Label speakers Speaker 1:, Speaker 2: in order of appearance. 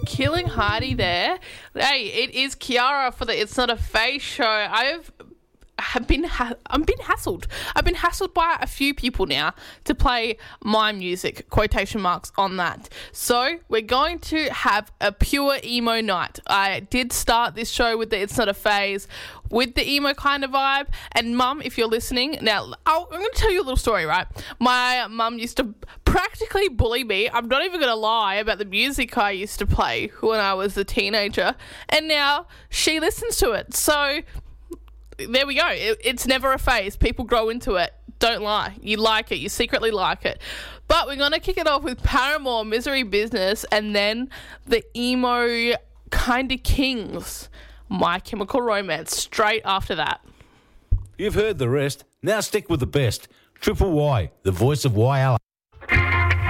Speaker 1: Killing Heidi there. Hey, it is Kiara for the It's Not a Phase show. I'm being hassled. I've been hassled by a few people now to play my music, quotation marks on that. So we're going to have a pure emo night. I did start this show with the It's Not a Phase, with the emo kind of vibe. And Mum, if you're listening, now I'm going to tell you a little story, right? My mum used to practically bully me, I'm not even going to lie, about the music I used to play when I was a teenager. And now she listens to it. So there we go. It's never a phase. People grow into it. Don't lie. You like it. You secretly like it. But we're going to kick it off with Paramore, Misery Business, and then the emo kind of kings, My Chemical Romance, straight after that.
Speaker 2: You've heard the rest. Now stick with the best. Triple Y, the voice of YL.